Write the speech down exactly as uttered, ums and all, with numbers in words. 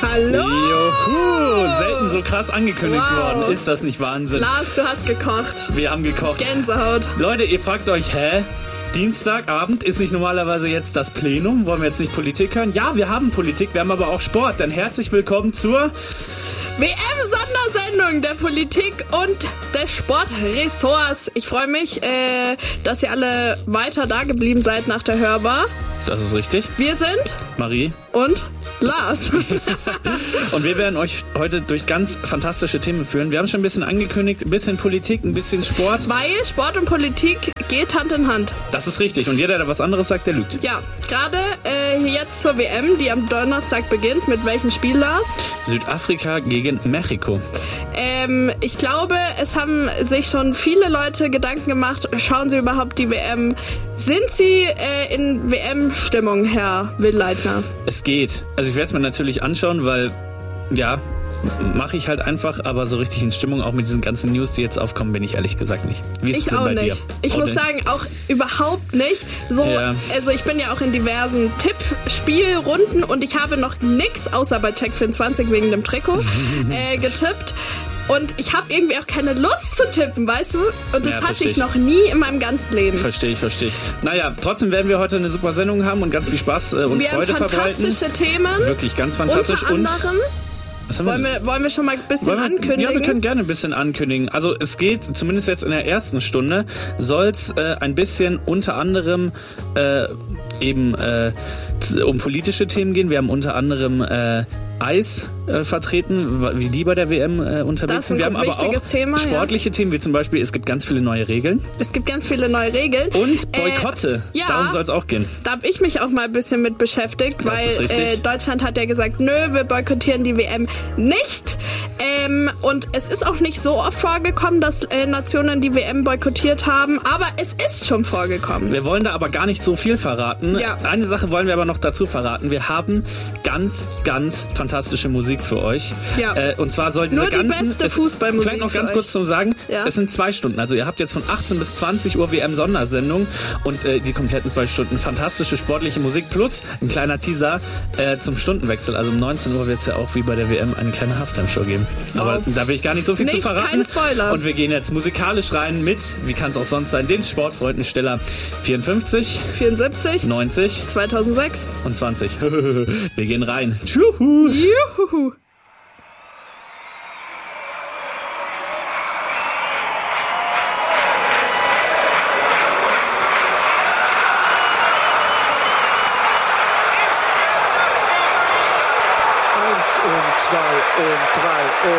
Hallo! Juhu, selten so krass angekündigt Wow. worden. Ist das nicht Wahnsinn? Lars, du hast gekocht. Wir haben gekocht. Gänsehaut. Leute, ihr fragt euch, hä? Dienstagabend ist nicht normalerweise jetzt das Plenum? Wollen wir jetzt nicht Politik hören? Ja, wir haben Politik, wir haben aber auch Sport. Dann herzlich willkommen zur W M-Sondersendung der Politik und des Sportressorts. Ich freue mich, äh, dass ihr alle weiter da geblieben seid nach der Hörbar. Das ist richtig. Wir sind Marie und Lars. und wir werden euch heute durch ganz fantastische Themen führen. Wir haben schon ein bisschen angekündigt, ein bisschen Politik, ein bisschen Sport. Weil Sport und Politik geht Hand in Hand. Das ist richtig. Und jeder, der was anderes sagt, der lügt. Ja, gerade äh, jetzt zur W M, die am Donnerstag beginnt. Mit welchem Spiel, Lars? Südafrika gegen Mexiko. Ähm, ich glaube, es haben sich schon viele Leute Gedanken gemacht, schauen sie überhaupt die W M? Sind sie äh, in W M-Stimmung, Herr Willleitner? Es geht. Also ich werde es mir natürlich anschauen, weil, ja, mache ich halt einfach, aber so richtig in Stimmung, auch mit diesen ganzen News, die jetzt aufkommen, bin ich ehrlich gesagt nicht. Wie ist es Ich denn auch bei nicht. dir? Ich auch muss nicht? sagen, auch überhaupt nicht. So, Ja. also ich bin ja auch in diversen Tippspielrunden und ich habe noch nix, außer bei Check vierundzwanzig wegen dem Trikot, äh, getippt. Und ich habe irgendwie auch keine Lust zu tippen, weißt du? Und das Ja, hatte versteh ich ich. noch nie in meinem ganzen Leben. Verstehe ich, verstehe ich. Naja, trotzdem werden wir heute eine super Sendung haben und ganz viel Spaß äh, und Wir haben Freude verbreiten. fantastische Themen. Wirklich ganz fantastisch. Unter und anderem, was haben wir wollen denn? wir, wollen wir schon mal ein bisschen Wollen wir- ankündigen? Ja, wir können gerne ein bisschen ankündigen. Also es geht, zumindest jetzt in der ersten Stunde, soll es äh, ein bisschen unter anderem äh, eben äh, z- um politische Themen gehen. Wir haben unter anderem äh, Eis äh, vertreten, wa- wie die bei der W M äh, unterwegs Das ist sind. ein Wir haben aber wichtiges auch Thema, ja. sportliche Themen, wie zum Beispiel, es gibt ganz viele neue Regeln Es gibt ganz viele neue Regeln. und Boykotte. Äh, ja. Darum soll es auch gehen. Da habe ich mich auch mal ein bisschen mit beschäftigt, Das ist weil richtig. äh, Deutschland hat ja gesagt, nö, wir boykottieren die W M nicht. Ähm, und es ist auch nicht so oft vorgekommen, dass äh, Nationen die W M boykottiert haben, aber es ist schon vorgekommen. Wir wollen da aber gar nicht so viel verraten. Ja. Eine Sache wollen wir aber noch dazu verraten. Wir haben ganz, ganz fantastische Musik für euch. Ja. Äh, und zwar soll diese Nur die ganzen... beste es- Fußballmusik Vielleicht noch für ganz euch. kurz zum Sagen. Ja. Es sind zwei Stunden. Also ihr habt jetzt von achtzehn bis zwanzig Uhr W M-Sondersendung und äh, die kompletten zwei Stunden fantastische sportliche Musik plus ein kleiner Teaser äh, zum Stundenwechsel. Also um neunzehn Uhr wird es ja auch wie bei der W M eine kleine Halftime-Show geben. Aber Oh. da will ich gar nicht so viel Nicht, zu verraten. kein Spoiler. Und wir gehen jetzt musikalisch rein mit, wie kann es auch sonst sein, den Sportfreudensteller vierundfünfzig, vierundsiebzig, neunzig zweitausendsechs. und zwanzig. Wir gehen rein. Tschuhu. Juhu. Eins und zwei und drei und